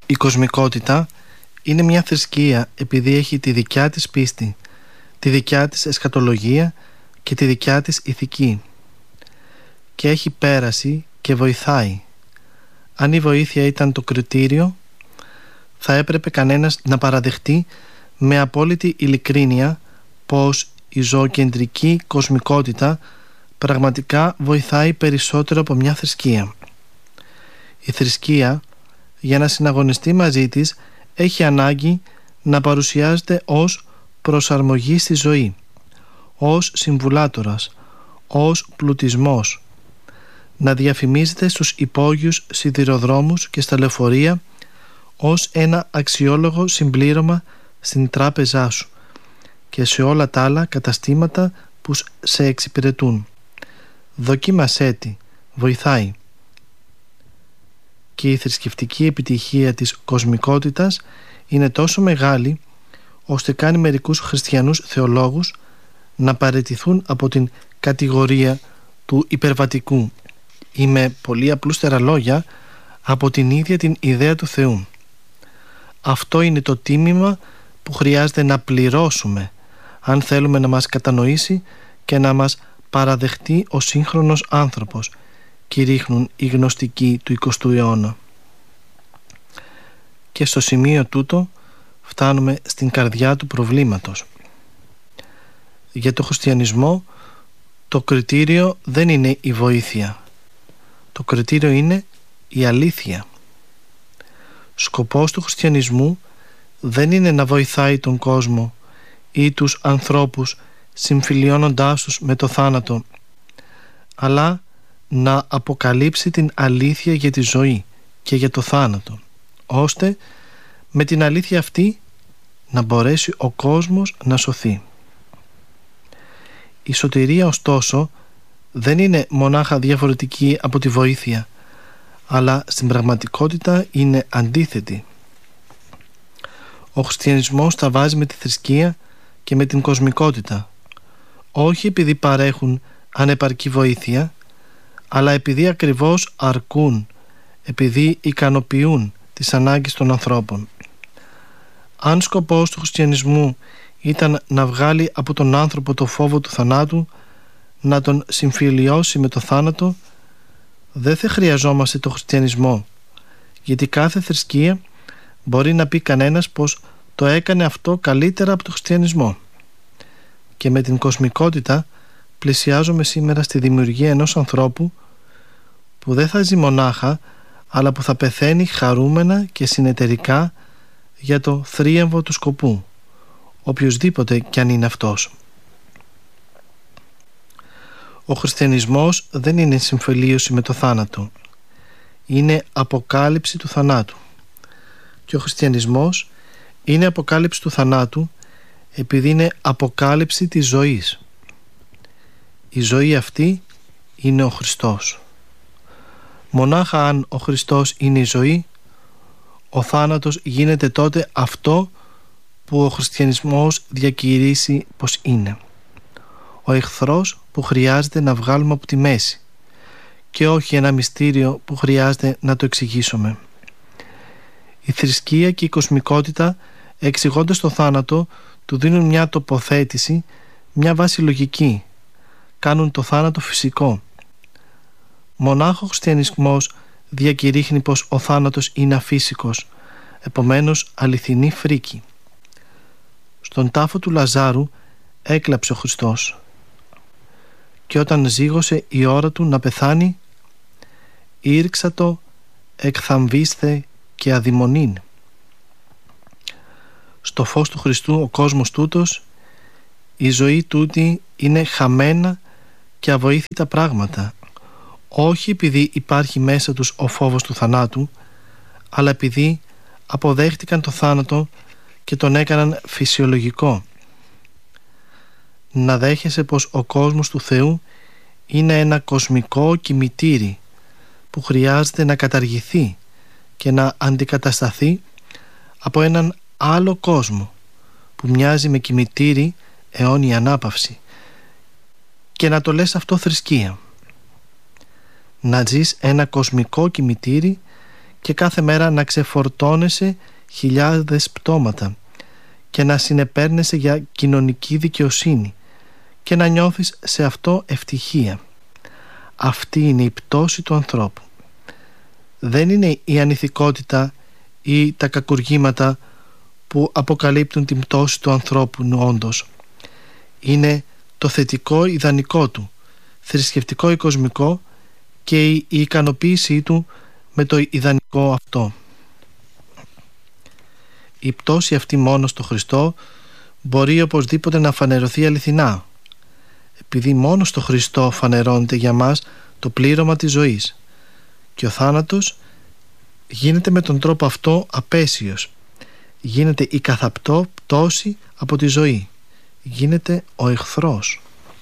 Η κοσμικότητα είναι μια θρησκεία επειδή έχει τη δικιά της πίστη, τη δικιά της εσχατολογία και τη δικιά της ηθική, και έχει πέραση και βοηθάει. Αν η βοήθεια ήταν το κριτήριο, θα έπρεπε κανένας να παραδεχτεί με απόλυτη ειλικρίνεια πως η ζωοκεντρική κοσμικότητα πραγματικά βοηθάει περισσότερο από μια θρησκεία. Η θρησκεία, για να συναγωνιστεί μαζί της, έχει ανάγκη να παρουσιάζεται ως προσαρμογή στη ζωή, ως συμβουλάτορας, ως πλουτισμός, να διαφημίζεται στους υπόγειους σιδηροδρόμους και στα λεωφορεία ως ένα αξιόλογο συμπλήρωμα στην τράπεζά σου και σε όλα τα άλλα καταστήματα που σε εξυπηρετούν. Δοκίμασέ τη, βοηθάει. Και η θρησκευτική επιτυχία της κοσμικότητας είναι τόσο μεγάλη ώστε κάνει μερικούς χριστιανούς θεολόγους να παραιτηθούν από την κατηγορία του υπερβατικού ή, με πολύ απλούστερα λόγια, από την ίδια την ιδέα του Θεού. Αυτό είναι το τίμημα που χρειάζεται να πληρώσουμε αν θέλουμε να μας κατανοήσει και να μας παραδεχτεί ο σύγχρονος άνθρωπος, κηρύχνουν οι γνωστικοί του 20ου αιώνα. Και στο σημείο τούτο φτάνουμε στην καρδιά του προβλήματος. Για το χριστιανισμό το κριτήριο δεν είναι η βοήθεια. Το κριτήριο είναι η αλήθεια. Σκοπός του χριστιανισμού δεν είναι να βοηθάει τον κόσμο ή τους ανθρώπους συμφιλιώνοντάς τους με το θάνατο, αλλά να αποκαλύψει την αλήθεια για τη ζωή και για το θάνατο, ώστε με την αλήθεια αυτή να μπορέσει ο κόσμος να σωθεί. Η σωτηρία ωστόσο δεν είναι μονάχα διαφορετική από τη βοήθεια, αλλά στην πραγματικότητα είναι αντίθετη. Ο χριστιανισμός τα βάζει με τη θρησκεία και με την κοσμικότητα, όχι επειδή παρέχουν ανεπαρκή βοήθεια, αλλά επειδή ακριβώς αρκούν, επειδή ικανοποιούν τις ανάγκες των ανθρώπων. Αν σκοπός του χριστιανισμού ήταν να βγάλει από τον άνθρωπο το φόβο του θανάτου, να τον συμφιλιώσει με το θάνατο, δεν θα χρειαζόμαστε το χριστιανισμό, γιατί κάθε θρησκεία μπορεί να πει κανένας πως το έκανε αυτό καλύτερα από το χριστιανισμό. Και με την κοσμικότητα πλησιάζουμε σήμερα στη δημιουργία ενός ανθρώπου που δεν θα ζει μονάχα, αλλά που θα πεθαίνει χαρούμενα και συνεταιρικά για το θρίαμβο του σκοπού, οποιοσδήποτε κι αν είναι αυτός. Ο χριστιανισμός δεν είναι συμφιλίωση με το θάνατο, είναι αποκάλυψη του θανάτου. Και ο χριστιανισμός είναι αποκάλυψη του θανάτου επειδή είναι αποκάλυψη της ζωής. Η ζωή αυτή είναι ο Χριστός. Μονάχα αν ο Χριστός είναι η ζωή, ο θάνατος γίνεται τότε αυτό που ο χριστιανισμός διακηρύσει πως είναι. Ο εχθρός που χρειάζεται να βγάλουμε από τη μέση και όχι ένα μυστήριο που χρειάζεται να το εξηγήσουμε. Η θρησκεία και η κοσμικότητα, εξηγώντας το θάνατο, του δίνουν μια τοποθέτηση, μια βάση λογική. Κάνουν το θάνατο φυσικό. Μονάχο ο χριστιανισμός διακηρύχνει πως ο θάνατος είναι αφύσικος, επομένως αληθινή φρίκη. Στον τάφο του Λαζάρου έκλαψε ο Χριστός, και όταν ζήγωσε η ώρα του να πεθάνει, ήρξατο εκθαμβίσθε και αδειμονήν. Στο φως του Χριστού ο κόσμος τούτος, η ζωή τούτη είναι χαμένα και αβοήθητα πράγματα, όχι επειδή υπάρχει μέσα τους ο φόβος του θανάτου, αλλά επειδή αποδέχτηκαν το θάνατο και τον έκαναν φυσιολογικό. Να δέχεσαι πως ο κόσμος του Θεού είναι ένα κοσμικό κημητήρι που χρειάζεται να καταργηθεί και να αντικατασταθεί από έναν άλλο κόσμο που μοιάζει με κημητήρι αιώνια ανάπαυση, και να το λες αυτό θρησκεία. Να ζεις ένα κοσμικό κημητήρι και κάθε μέρα να ξεφορτώνεσαι χιλιάδες πτώματα και να συνεπέρνεσαι για κοινωνική δικαιοσύνη και να νιώθεις σε αυτό ευτυχία. Αυτή είναι η πτώση του ανθρώπου. Δεν είναι η ανηθικότητα ή τα κακουργήματα που αποκαλύπτουν την πτώση του ανθρώπου όντως. Είναι το θετικό ιδανικό του, θρησκευτικό ή κοσμικό, και η ικανοποίησή του με το ιδανικό αυτό. Η πτώση αυτή μόνο στο Χριστό μπορεί οπωσδήποτε να φανερωθεί αληθινά, επειδή μόνο στο Χριστό φανερώνεται για μας το πλήρωμα της ζωής, και ο θάνατος γίνεται με τον τρόπο αυτό απέσιος, γίνεται η καθαπτώ πτώση από τη ζωή, γίνεται ο εχθρός.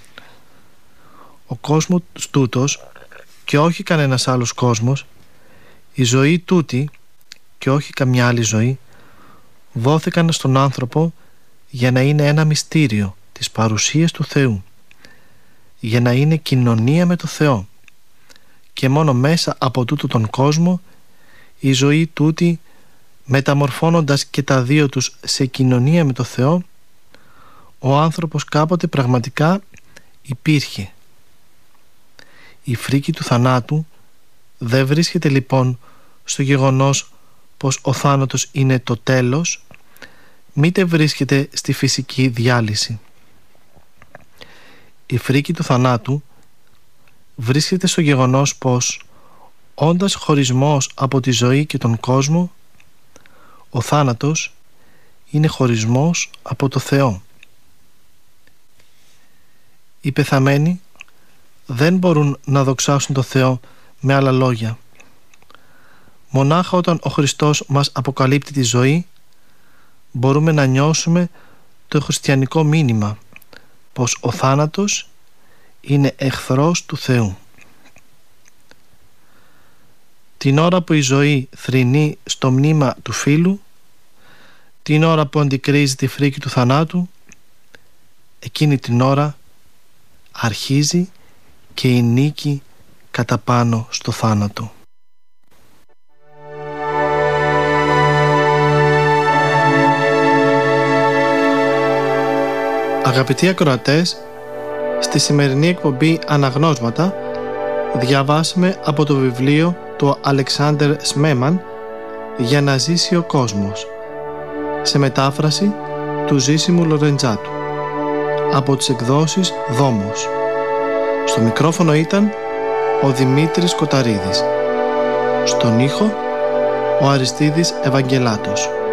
Ο κόσμος τούτος και όχι κανένας άλλος κόσμος, η ζωή τούτη και όχι καμιά άλλη ζωή, δόθηκαν στον άνθρωπο για να είναι ένα μυστήριο της παρουσίας του Θεού, για να είναι κοινωνία με το Θεό, και μόνο μέσα από τούτο τον κόσμο η ζωή τούτη, μεταμορφώνοντας και τα δύο τους σε κοινωνία με το Θεό, ο άνθρωπος κάποτε πραγματικά υπήρχε. Η φρίκη του θανάτου δεν βρίσκεται λοιπόν στο γεγονός πως ο θάνατος είναι το τέλος, μήτε βρίσκεται στη φυσική διάλυση. Η φρίκη του θανάτου βρίσκεται στο γεγονός πως, όντας χωρισμός από τη ζωή και τον κόσμο, ο θάνατος είναι χωρισμός από το Θεό. Οι πεθαμένοι δεν μπορούν να δοξάσουν το Θεό με άλλα λόγια. Μονάχα όταν ο Χριστός μας αποκαλύπτει τη ζωή, μπορούμε να νιώσουμε το χριστιανικό μήνυμα πως ο θάνατος είναι εχθρός του Θεού. Την ώρα που η ζωή θρηνεί στο μνήμα του φίλου, την ώρα που αντικρίζει τη φρίκη του θανάτου, εκείνη την ώρα αρχίζει και η νίκη κατά πάνω στο θάνατο. Αγαπητοί ακροατές, στη σημερινή εκπομπή Αναγνώσματα διαβάσαμε από το βιβλίο του Αλεξάνδερ Σμέμαν «Για να ζήσει ο κόσμος», σε μετάφραση του Ζήσιμου Λορεντζάτου, από τις εκδόσεις Δόμος. Στο μικρόφωνο ήταν ο Δημήτρης Κοταρίδης. Στον ήχο ο Αριστίδης Ευαγγελάτος.